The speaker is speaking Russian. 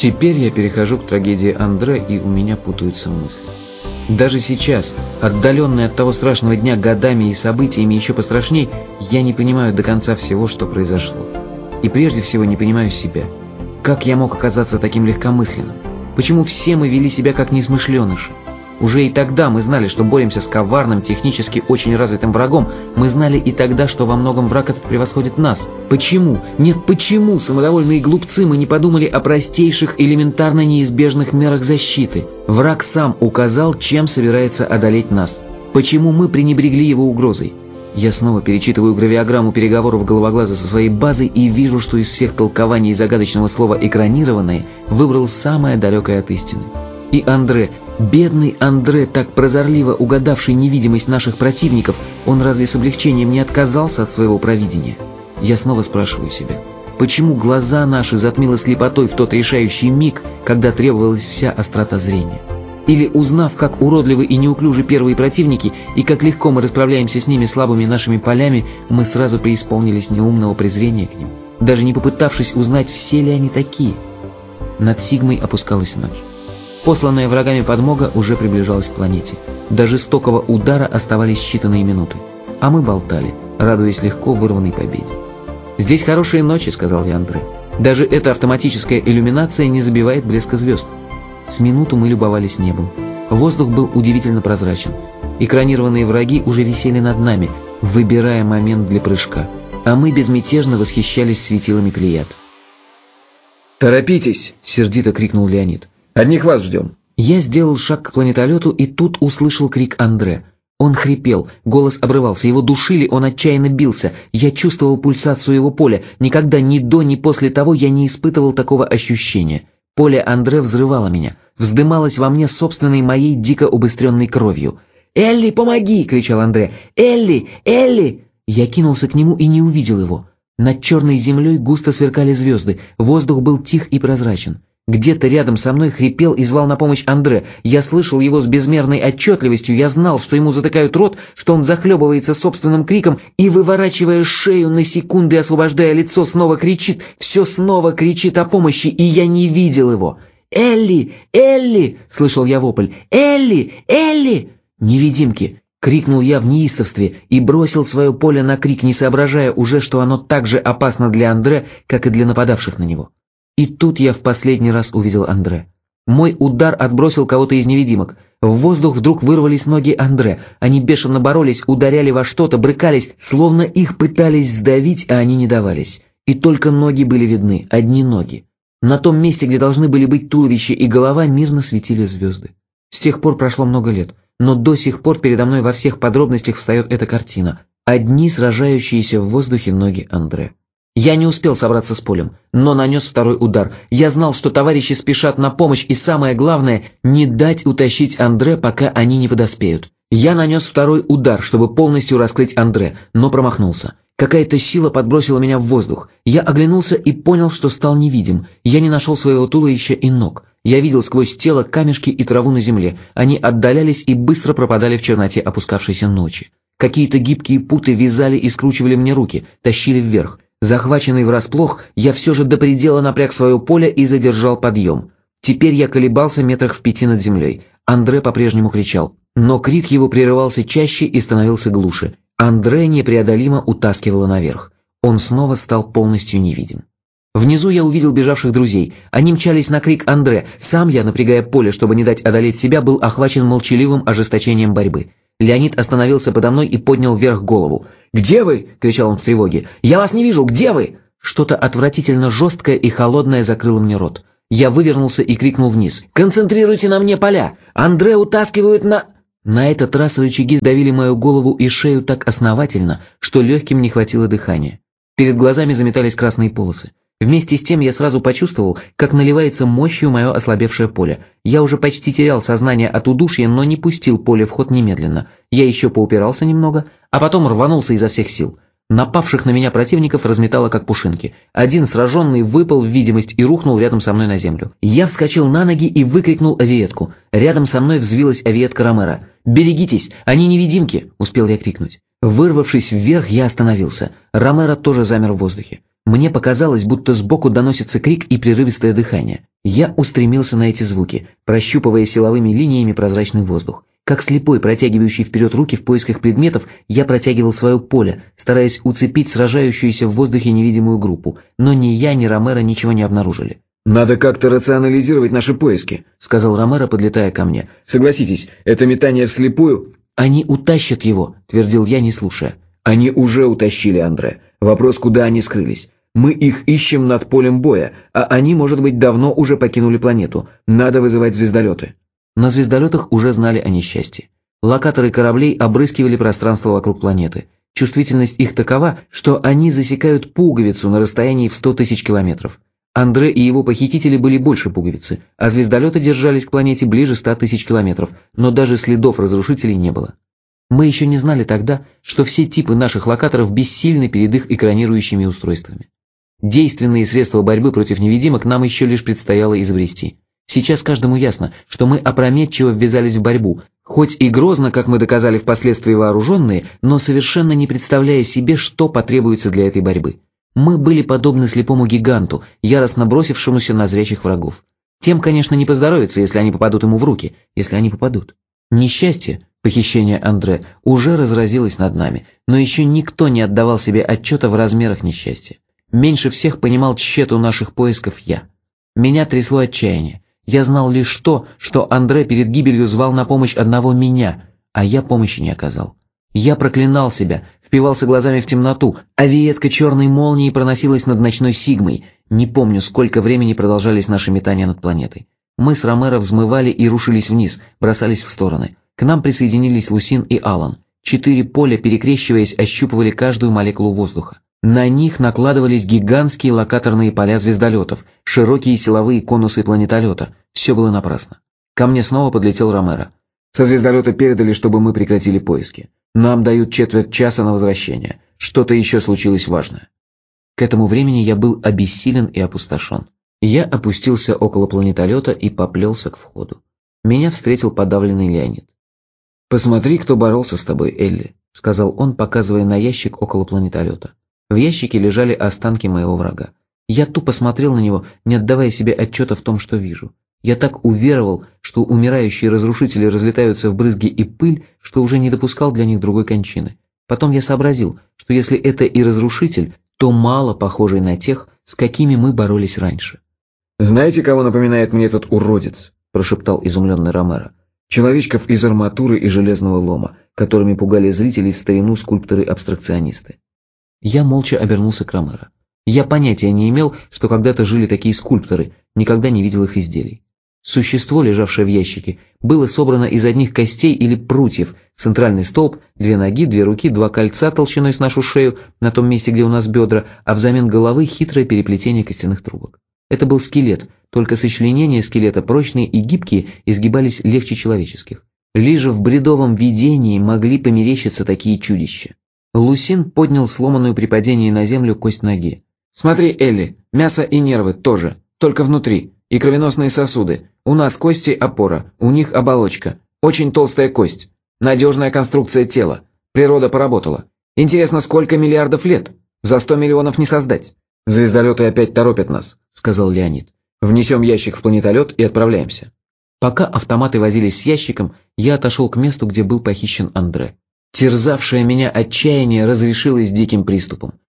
Теперь я перехожу к трагедии Андре, и у меня путаются мысли. Даже сейчас, отдаленный от того страшного дня годами и событиями еще пострашней, я не понимаю до конца всего, что произошло. И прежде всего не понимаю себя. Как я мог оказаться таким легкомысленным? Почему все мы вели себя как несмышленыши? Уже и тогда мы знали, что боремся с коварным, технически очень развитым врагом. Мы знали и тогда, что во многом враг этот превосходит нас. Почему? Нет, почему, самодовольные глупцы, мы не подумали о простейших, элементарно неизбежных мерах защиты? Враг сам указал, чем собирается одолеть нас. Почему мы пренебрегли его угрозой? Я снова перечитываю гравиограмму переговоров Головоглаза со своей базой и вижу, что из всех толкований загадочного слова «экранированное» выбрал самое далекое от истины. И Андре, бедный Андре, так прозорливо угадавший невидимость наших противников, он разве с облегчением не отказался от своего провидения? Я снова спрашиваю себя, почему глаза наши затмило слепотой в тот решающий миг, когда требовалась вся острота зрения? Или, узнав, как уродливы и неуклюжи первые противники, и как легко мы расправляемся с ними слабыми нашими полями, мы сразу преисполнились неумного презрения к ним, даже не попытавшись узнать, все ли они такие? Над Сигмой опускалась ночь. Посланная врагами подмога уже приближалась к планете. До жестокого удара оставались считанные минуты. А мы болтали, радуясь легко вырванной победе. «Здесь хорошие ночи», — сказал я Андре. «Даже эта автоматическая иллюминация не забивает блеска звезд». С минуту мы любовались небом. Воздух был удивительно прозрачен. Экранированные враги уже висели над нами, выбирая момент для прыжка. А мы безмятежно восхищались светилами Плеяд. «Торопитесь!» — сердито крикнул Леонид. «Одних вас ждем!» Я сделал шаг к планетолету и тут услышал крик Андре. Он хрипел, голос обрывался, его душили, он отчаянно бился. Я чувствовал пульсацию его поля. Никогда ни до, ни после того я не испытывал такого ощущения. Поле Андре взрывало меня, вздымалось во мне собственной моей дико убыстренной кровью. «Элли, помоги!» — кричал Андре. «Элли! Элли!» Я кинулся к нему и не увидел его. Над черной землей густо сверкали звезды, воздух был тих и прозрачен. Где-то рядом со мной хрипел и звал на помощь Андре. Я слышал его с безмерной отчетливостью, я знал, что ему затыкают рот, что он захлебывается собственным криком и, выворачивая шею на секунды, освобождая лицо, снова кричит, все снова кричит о помощи, и я не видел его. «Элли! Элли!» — слышал я вопль. «Элли! Элли!» «Невидимки!» — крикнул я в неистовстве и бросил свое поле на крик, не соображая уже, что оно так же опасно для Андре, как и для нападавших на него. И тут я в последний раз увидел Андре. Мой удар отбросил кого-то из невидимок. В воздух вдруг вырвались ноги Андре. Они бешено боролись, ударяли во что-то, брыкались, словно их пытались сдавить, а они не давались. И только ноги были видны, одни ноги. На том месте, где должны были быть туловище и голова, мирно светили звезды. С тех пор прошло много лет, но до сих пор передо мной во всех подробностях встает эта картина. Одни сражающиеся в воздухе ноги Андре. Я не успел собраться с полем, но нанес второй удар. Я знал, что товарищи спешат на помощь, и самое главное, не дать утащить Андре, пока они не подоспеют. Я нанес второй удар, чтобы полностью раскрыть Андре, но промахнулся. Какая-то сила подбросила меня в воздух. Я оглянулся и понял, что стал невидим. Я не нашел своего туловища и ног. Я видел сквозь тело камешки и траву на земле. Они отдалялись и быстро пропадали в черноте опускавшейся ночи. Какие-то гибкие путы вязали и скручивали мне руки, тащили вверх. Захваченный врасплох, я все же до предела напряг свое поле и задержал подъем. Теперь я колебался метрах в 5 над землей. Андре по-прежнему кричал, но крик его прерывался чаще и становился глуше. Андре непреодолимо утаскивало наверх. Он снова стал полностью невидим. Внизу я увидел бежавших друзей. Они мчались на крик Андре. Сам я, напрягая поле, чтобы не дать одолеть себя, был охвачен молчаливым ожесточением борьбы. Леонид остановился подо мной и поднял вверх голову. «Где вы?» — кричал он в тревоге. «Я вас не вижу! Где вы?» Что-то отвратительно жесткое и холодное закрыло мне рот. Я вывернулся и крикнул вниз. «Концентрируйте на мне поля! Андре утаскивают на...» На этот раз рычаги сдавили мою голову и шею так основательно, что легким не хватило дыхания. Перед глазами заметались красные полосы. Вместе с тем я сразу почувствовал, как наливается мощью мое ослабевшее поле. Я уже почти терял сознание от удушья, но не пустил поле в ход немедленно. Я еще поупирался немного, а потом рванулся изо всех сил. Напавших на меня противников разметало как пушинки. Один сраженный выпал в видимость и рухнул рядом со мной на землю. Я вскочил на ноги и выкрикнул авиетку. Рядом со мной взвилась авиетка Ромеро. «Берегитесь, они невидимки!» — успел я крикнуть. Вырвавшись вверх, я остановился. Ромеро тоже замер в воздухе. Мне показалось, будто сбоку доносится крик и прерывистое дыхание. Я устремился на эти звуки, прощупывая силовыми линиями прозрачный воздух. Как слепой, протягивающий вперед руки в поисках предметов, я протягивал свое поле, стараясь уцепить сражающуюся в воздухе невидимую группу, но ни я, ни Ромеро ничего не обнаружили. «Надо как-то рационализировать наши поиски», — сказал Ромеро, подлетая ко мне. «Согласитесь, это метание вслепую...» «Они утащат его», — твердил я, не слушая. «Они уже утащили, Андре. Вопрос, куда они скрылись. Мы их ищем над полем боя, а они, может быть, давно уже покинули планету. Надо вызывать звездолеты». На звездолетах уже знали о несчастье. Локаторы кораблей обрыскивали пространство вокруг планеты. Чувствительность их такова, что они засекают пуговицу на расстоянии в 100 тысяч километров. Андре и его похитители были больше пуговицы, а звездолеты держались к планете ближе 100 тысяч километров, но даже следов разрушителей не было. Мы еще не знали тогда, что все типы наших локаторов бессильны перед их экранирующими устройствами. Действенные средства борьбы против невидимок нам еще лишь предстояло изобрести. Сейчас каждому ясно, что мы опрометчиво ввязались в борьбу, хоть и грозно, как мы доказали впоследствии вооруженные, но совершенно не представляя себе, что потребуется для этой борьбы. Мы были подобны слепому гиганту, яростно бросившемуся на зрячих врагов. Тем, конечно, не поздоровится, если они попадут ему в руки, если они попадут. Несчастье, похищение Андре, уже разразилось над нами, но еще никто не отдавал себе отчета в размерах несчастья. Меньше всех понимал тщету наших поисков я. Меня трясло отчаяние. Я знал лишь то, что Андре перед гибелью звал на помощь одного меня, а я помощи не оказал. Я проклинал себя, впивался глазами в темноту, а виетка черной молнии проносилась над ночной Сигмой. Не помню, сколько времени продолжались наши метания над планетой. Мы с Ромеро взмывали и рушились вниз, бросались в стороны. К нам присоединились Лусин и Алан. 4 поля, перекрещиваясь, ощупывали каждую молекулу воздуха. На них накладывались гигантские локаторные поля звездолетов, широкие силовые конусы планетолета. Все было напрасно. Ко мне снова подлетел Ромеро. «Со звездолета передали, чтобы мы прекратили поиски. Нам дают четверть часа на возвращение. Что-то еще случилось важное». К этому времени я был обессилен и опустошен. Я опустился около планетолета и поплелся к входу. Меня встретил подавленный Леонид. «Посмотри, кто боролся с тобой, Элли», — сказал он, показывая на ящик около планетолета. В ящике лежали останки моего врага. Я тупо смотрел на него, не отдавая себе отчета в том, что вижу. Я так уверовал, что умирающие разрушители разлетаются в брызги и пыль, что уже не допускал для них другой кончины. Потом я сообразил, что если это и разрушитель, то мало похожий на тех, с какими мы боролись раньше. «Знаете, кого напоминает мне этот уродец?» – прошептал изумленный Ромеро. «Человечков из арматуры и железного лома, которыми пугали зрителей в старину скульпторы-абстракционисты». Я молча обернулся к Ромеро. Я понятия не имел, что когда-то жили такие скульпторы, никогда не видел их изделий. Существо, лежавшее в ящике, было собрано из одних костей или прутьев, центральный столб, 2 ноги, 2 руки, 2 кольца толщиной с нашу шею на том месте, где у нас бедра, а взамен головы хитрое переплетение костяных трубок. Это был скелет, только сочленения скелета прочные и гибкие изгибались легче человеческих. Лишь в бредовом видении могли померещиться такие чудища. Лусин поднял сломанную при падении на землю кость ноги. «Смотри, Элли, мясо и нервы тоже, только внутри, и кровеносные сосуды. У нас кости – опора, у них оболочка. Очень толстая кость. Надежная конструкция тела. Природа поработала. Интересно, сколько миллиардов лет? За 100 миллионов не создать». «Звездолеты опять торопят нас», – сказал Леонид. «Внесем ящик в планетолет и отправляемся». Пока автоматы возились с ящиком, я отошел к месту, где был похищен Андре. Терзавшее меня отчаяние разрешилось диким приступом.